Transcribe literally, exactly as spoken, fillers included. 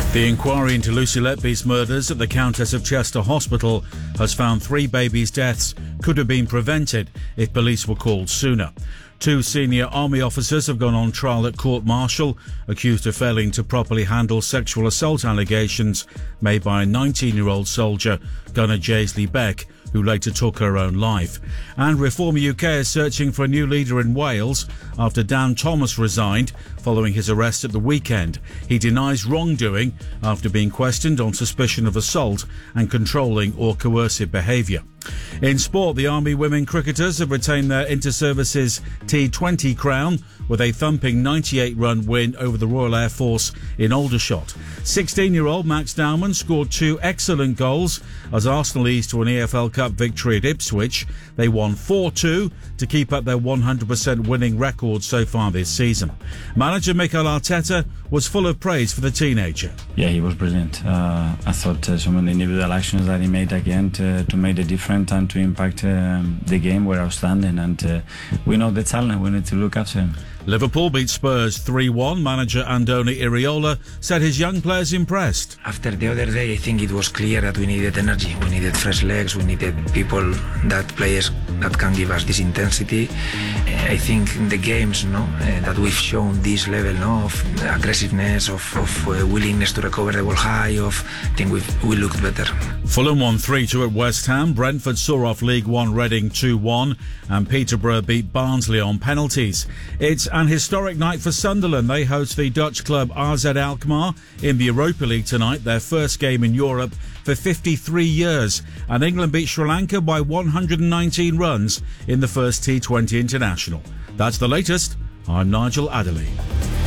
The inquiry into Lucy Letby's murders at the Countess of Chester Hospital has found three babies' deaths could have been prevented if police were called sooner. Two senior army officers have gone on trial at court-martial, accused of failing to properly handle sexual assault allegations made by a nineteen-year-old soldier, Gunner Jaisley Beck, who later took her own life. And Reform U K is searching for a new leader in Wales after Dan Thomas resigned following his arrest at the weekend. He denies wrongdoing after being questioned on suspicion of assault and controlling or coercive behaviour. In sport, the Army women cricketers have retained their Inter-Services T twenty crown with a thumping ninety-eight run win over the Royal Air Force in Aldershot. sixteen-year-old Max Dowman scored two excellent goals as Arsenal eased to an E F L Cup victory at Ipswich. They won four two to keep up their one hundred percent winning record so far this season. Manager Mikel Arteta was full of praise for the teenager. Yeah, he was brilliant. Uh, I thought uh, some of the individual actions that he made again to, to make a difference and to impact um, the game were outstanding, and uh, we know the talent. We need to look after him. Liverpool beat Spurs three one. Manager Andoni Iraola said his young players impressed. After the other day, I think it was clear that we needed energy, we needed fresh legs, we needed people, that players that can give us this intensity. I think in the games, no, uh, that we've shown this level, no, of aggressiveness, of, of uh, willingness to recover the ball high, of I think we've, we looked better. Fulham won three two at West Ham. Brentford saw off League One Reading two one, and Peterborough beat Barnsley on penalties. It's an historic night for Sunderland. They host the Dutch club R Z Alkmaar in the Europa League tonight, their first game in Europe for fifty-three years. And England beat Sri Lanka by one hundred nineteen runs in the first T twenty International. That's the latest. I'm Nigel Adderley.